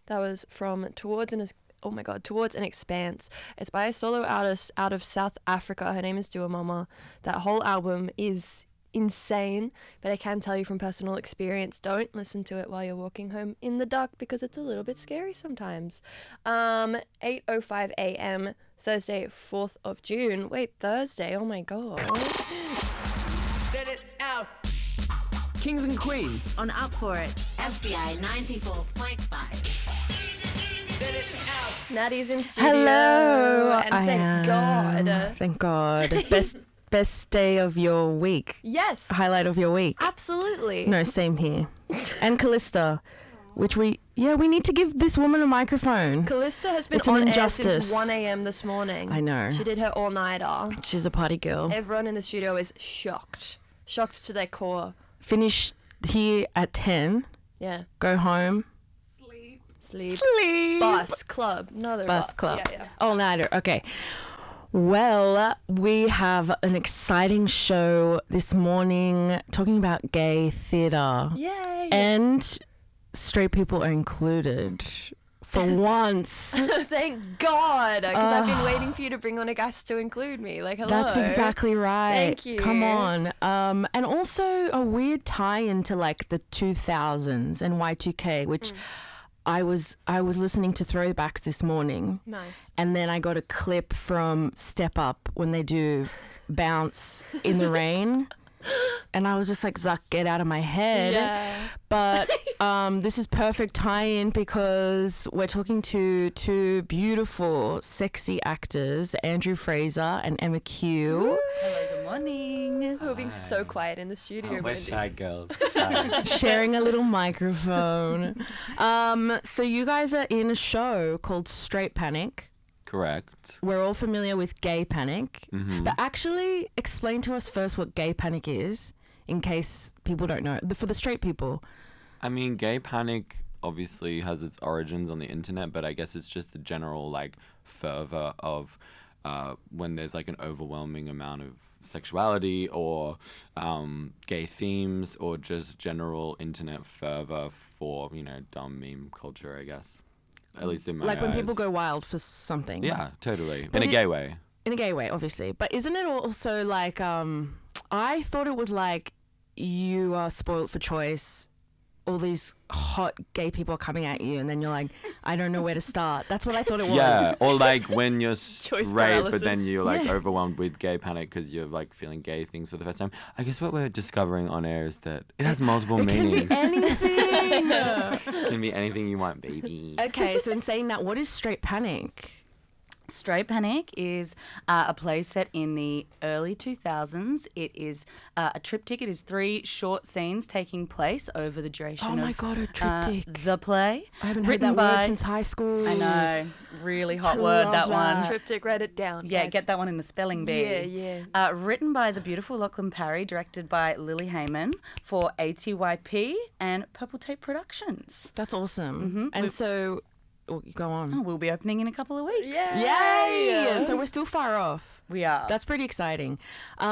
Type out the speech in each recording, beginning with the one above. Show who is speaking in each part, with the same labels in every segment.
Speaker 1: That was from Towards an Expanse. It's by a solo artist out of South Africa. Her name is Dua Mama. That whole album is insane, but I can tell you from personal experience, don't listen to it while you're walking home in the dark because it's a little bit scary sometimes. 8:05 a.m. Thursday, 4th of June. Wait, Thursday? Oh my god.
Speaker 2: Let it out.
Speaker 3: Kings and Queens
Speaker 4: On Up For It.
Speaker 5: FBI 94.5.
Speaker 2: Let it out.
Speaker 1: Natty's in studio.
Speaker 6: Hello.
Speaker 1: And thank God.
Speaker 6: Thank God. Best day of your week.
Speaker 1: Yes.
Speaker 6: Highlight of your week.
Speaker 1: Absolutely.
Speaker 6: No, same here. And Callista, which we need to give this woman a microphone.
Speaker 1: Callista has been
Speaker 6: It's an
Speaker 1: on air
Speaker 6: injustice.
Speaker 1: since 1 a.m. this morning.
Speaker 6: I know.
Speaker 1: She did her all-nighter.
Speaker 6: She's a party girl.
Speaker 1: Everyone in the studio is shocked. Shocked to their core.
Speaker 6: Finish here at 10.
Speaker 1: Yeah.
Speaker 6: Go home.
Speaker 1: Sleep.
Speaker 6: Sleep.
Speaker 1: Bus. Club. Another
Speaker 6: Bus club.
Speaker 1: Yeah.
Speaker 6: All nighter. Okay. Well, we have an exciting show this morning talking about gay theatre.
Speaker 1: Yay.
Speaker 6: And straight people are included for once.
Speaker 1: Thank God. Because I've been waiting for you to bring on a guest to include me. Like, hello.
Speaker 6: That's exactly right.
Speaker 1: Thank you.
Speaker 6: Come on. And also a weird tie into like the 2000s and Y2K, which I was listening to throwbacks this morning.
Speaker 1: Nice.
Speaker 6: And then I got a clip from Step Up when they do Bounce in the Rain. And I was just like, Zuck, get out of my head.
Speaker 1: Yeah.
Speaker 6: But this is perfect tie-in because we're talking to two beautiful, sexy actors, Andrew Fraser and Emma Q.
Speaker 4: Hello, good morning.
Speaker 1: We're being so quiet in the studio.
Speaker 3: We're
Speaker 1: Wendy.
Speaker 3: shy girls.
Speaker 6: Sharing a little microphone. So you guys are in a show called Straight Panic.
Speaker 3: Correct.
Speaker 6: We're all familiar with Gay Panic,
Speaker 3: Mhm.
Speaker 6: but actually explain to us first what Gay Panic is, in case people don't know. For the straight people.
Speaker 3: I mean, gay panic obviously has its origins on the internet, but I guess it's just the general like fervor of when there's like an overwhelming amount of sexuality or gay themes or just general internet fervor for, dumb meme culture, I guess. At least in my
Speaker 6: Like when
Speaker 3: eyes.
Speaker 6: people go wild for something.
Speaker 3: Yeah, totally.
Speaker 6: But
Speaker 3: In a gay way.
Speaker 6: In a gay way, obviously. But isn't it also like, I thought it was like you are spoiled for choice. All these hot gay people are coming at you, and then you're like, I don't know where to start. That's what I thought it was.
Speaker 3: Yeah, or like when you're
Speaker 1: Choice
Speaker 3: straight,
Speaker 1: paralysis.
Speaker 3: but then you're like
Speaker 6: Yeah.
Speaker 3: overwhelmed with gay panic because you're like feeling gay things for the first time. I guess what we're discovering on air is that it has multiple meanings.
Speaker 6: Anything.
Speaker 3: It can be anything you want, baby.
Speaker 6: Okay, so in saying that, what is Straight Panic?
Speaker 4: Straight Panic is a play set in the early 2000s. It is a triptych. It is 3 short scenes taking place over the duration
Speaker 6: Oh
Speaker 4: of
Speaker 6: my God, a triptych.
Speaker 4: the play.
Speaker 6: I haven't heard
Speaker 4: Written
Speaker 6: that word
Speaker 4: by-
Speaker 6: since high school.
Speaker 4: I know, really hot
Speaker 6: I
Speaker 4: word,
Speaker 6: love
Speaker 4: that one.
Speaker 6: that.
Speaker 1: Triptych, write it down.
Speaker 4: Yeah,
Speaker 1: guys.
Speaker 4: get that one in the spelling bee.
Speaker 1: Yeah.
Speaker 4: Written by the beautiful Lachlan Parry, directed by Lily Heyman for ATYP and Purple Tape Productions.
Speaker 6: That's awesome. And so, go on.
Speaker 4: We'll be opening in a couple of weeks.
Speaker 6: Yay! So we're still far off.
Speaker 4: We are.
Speaker 6: That's pretty exciting.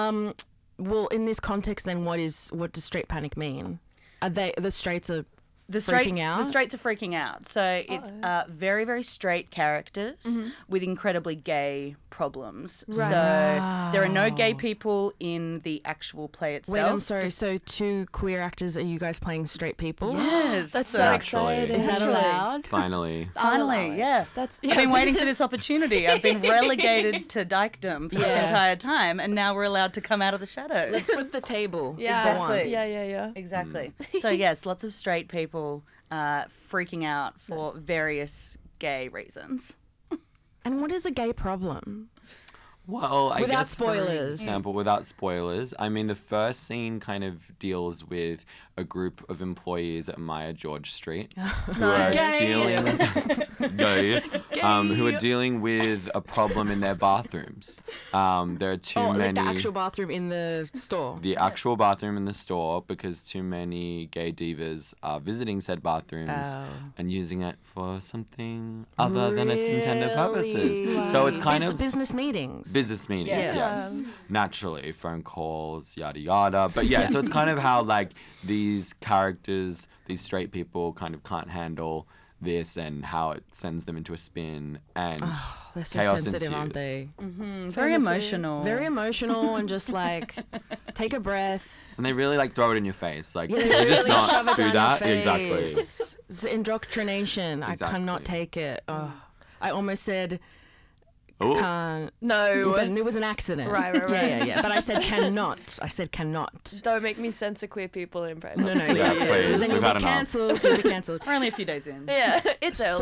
Speaker 6: Well, in this context, then, what does Straight Panic mean? Are the straights are freaking out?
Speaker 4: The straights are freaking out. So it's very, very straight characters with incredibly gay problems.
Speaker 1: Right.
Speaker 4: So there are no gay people in the actual play itself.
Speaker 6: Wait, I'm sorry. So 2 queer actors, are you guys playing straight people?
Speaker 4: Yes.
Speaker 1: That's so
Speaker 3: Naturally.
Speaker 1: exciting.
Speaker 6: Is that allowed?
Speaker 3: Finally.
Speaker 4: Finally, yeah.
Speaker 1: That's
Speaker 4: I've been waiting for this opportunity. I've been relegated to dykedom for this
Speaker 6: Yeah.
Speaker 4: entire time, and now we're allowed to come out of the shadows.
Speaker 6: Let's flip the table.
Speaker 1: Yeah.
Speaker 6: For
Speaker 4: Exactly.
Speaker 6: once.
Speaker 1: Yeah.
Speaker 4: Exactly. So yes, lots of straight people freaking out for various gay reasons.
Speaker 6: And what is a gay problem?
Speaker 3: Well, I
Speaker 6: Without
Speaker 3: guess
Speaker 6: spoilers.
Speaker 3: For example, without spoilers, I mean, the first scene kind of deals with a group of employees at Maya George Street who are dealing who are dealing with a problem in their bathrooms. There are too
Speaker 6: Oh,
Speaker 3: many
Speaker 6: like the actual bathroom in the store.
Speaker 3: the actual bathroom in the store because too many gay divas are visiting said bathrooms
Speaker 6: Oh.
Speaker 3: and using it for something other than its intended purposes.
Speaker 6: Really?
Speaker 3: So it's kind of
Speaker 6: business meetings.
Speaker 3: business meetings,
Speaker 4: Yes.
Speaker 3: yes. Naturally, phone calls, yada yada. But yeah, so it's kind of how like these characters, these straight people kind of can't handle this and how it sends them into a spin and
Speaker 6: They're so
Speaker 3: chaos
Speaker 6: sensitive,
Speaker 3: ensues.
Speaker 6: aren't they?
Speaker 4: Very emotional.
Speaker 6: Very emotional and just like take a breath.
Speaker 3: And they really like throw it in your face. Like
Speaker 6: Yeah,
Speaker 3: they
Speaker 6: they
Speaker 3: just
Speaker 6: really shove
Speaker 3: not
Speaker 6: it
Speaker 3: do
Speaker 6: down
Speaker 3: that.
Speaker 6: your
Speaker 3: Exactly.
Speaker 6: face. It's indoctrination. I cannot
Speaker 3: Exactly.
Speaker 6: take it. Oh, I almost said
Speaker 3: Ooh.
Speaker 6: can't.
Speaker 1: No.
Speaker 6: But it was an accident.
Speaker 1: Right.
Speaker 6: Yeah. But I said cannot. I said cannot.
Speaker 1: Don't make me censor queer people in private.
Speaker 6: No,
Speaker 3: Yeah,
Speaker 6: exactly.
Speaker 3: please.
Speaker 6: Then
Speaker 3: We've
Speaker 6: you'll
Speaker 3: had
Speaker 6: be
Speaker 3: enough.
Speaker 6: cancelled. You'll be cancelled.
Speaker 4: We're only a few days in.
Speaker 1: Yeah, it's early.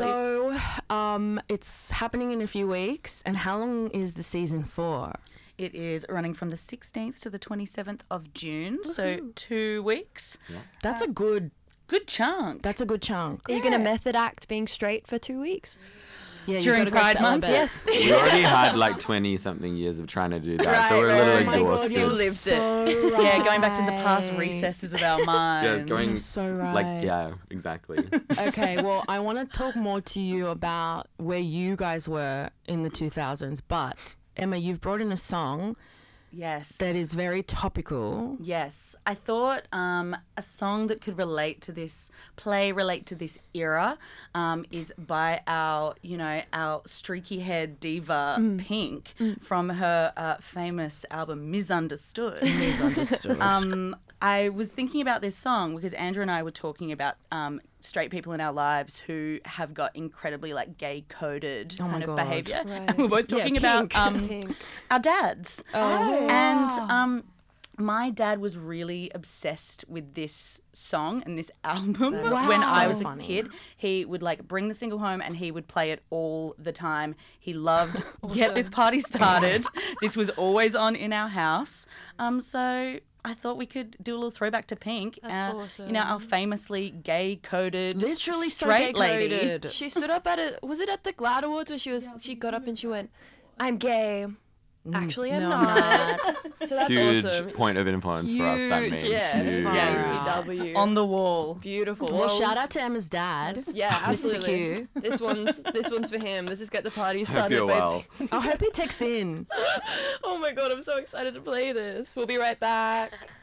Speaker 6: So, it's happening in a few weeks. And how long is the season for?
Speaker 4: It is running from the 16th to the 27th of June, so 2 weeks.
Speaker 6: That's a good.
Speaker 4: Good chunk.
Speaker 6: That's a good chunk.
Speaker 1: Are you going to method act being straight for 2 weeks?
Speaker 6: Yeah,
Speaker 4: During
Speaker 6: you gotta go
Speaker 4: Pride Month?
Speaker 6: celibate.
Speaker 1: Yes.
Speaker 3: We already had like 20 something years of trying to do that, so
Speaker 1: Right,
Speaker 3: we're a little
Speaker 1: right.
Speaker 6: Oh my God,
Speaker 3: exhausted.
Speaker 1: you
Speaker 6: you're
Speaker 1: lived
Speaker 6: so
Speaker 4: Yeah, going back to the past
Speaker 6: right.
Speaker 4: recesses of our minds.
Speaker 3: Yeah, it's going
Speaker 6: So right.
Speaker 3: like yeah, exactly.
Speaker 6: Okay, well, I want to talk more to you about where you guys were in the 2000s, but Emma, you've brought in a song
Speaker 4: Yes.
Speaker 6: that is very topical.
Speaker 4: Yes, I thought a song that could relate to this this era, is by our streaky-haired diva Pink from her famous album Misunderstood.
Speaker 6: Misunderstood.
Speaker 4: I was thinking about this song because Andrew and I were talking about straight people in our lives who have got incredibly like gay-coded
Speaker 6: my
Speaker 4: kind of
Speaker 6: God.
Speaker 4: behaviour,
Speaker 1: Right.
Speaker 4: and we're both
Speaker 6: Yeah,
Speaker 4: talking about
Speaker 1: Pink.
Speaker 4: our dads.
Speaker 6: Oh.
Speaker 4: And my dad was really obsessed with this song and this album
Speaker 6: That
Speaker 4: when
Speaker 6: is
Speaker 4: I
Speaker 6: so
Speaker 4: was
Speaker 6: funny.
Speaker 4: a kid. He would like bring the single home and he would play it all the time. He loved Get This Party Started. This was always on in our house. So I thought we could do a little throwback to Pink.
Speaker 1: That's
Speaker 4: You know, our famously gay-coded
Speaker 6: Literally so
Speaker 4: straight lady.
Speaker 6: gay-coded.
Speaker 1: She stood up at it. Was it at the GLAAD Awards where she got up and she went, "I'm gay. Actually, I'm
Speaker 6: no,
Speaker 1: not." So that's
Speaker 3: Huge
Speaker 1: awesome.
Speaker 3: point of influence for us. That
Speaker 6: Huge,
Speaker 3: meme.
Speaker 1: Yeah,
Speaker 3: Huge.
Speaker 6: fun.
Speaker 4: Yes.
Speaker 1: W.
Speaker 4: On the wall.
Speaker 1: Beautiful.
Speaker 6: Well, shout out to Emma's dad.
Speaker 1: Yeah,
Speaker 6: Mr.
Speaker 1: absolutely.
Speaker 6: Q.
Speaker 1: This one's for him. This is Get the Party
Speaker 3: Hope
Speaker 1: Started.
Speaker 3: you're
Speaker 1: by
Speaker 3: well.
Speaker 6: I hope he texts in.
Speaker 1: Oh my god, I'm so excited to play this. We'll be right back.